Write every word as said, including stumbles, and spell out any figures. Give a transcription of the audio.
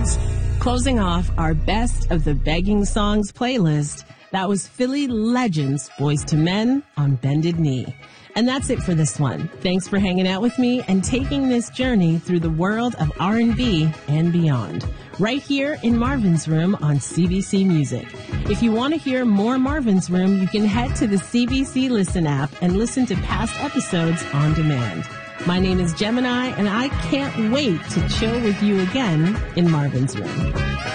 Legends. Closing off our Best of the Begging Songs playlist, that was Philly Legends, Boys to Men on Bended Knee. And that's it for this one. Thanks for hanging out with me and taking this journey through the world of R and B and beyond, right here in Marvin's Room on C B C Music. If you want to hear more Marvin's Room, you can head to the C B C Listen app and listen to past episodes on demand. My name is Gemini, and I can't wait to chill with you again in Marvin's Room.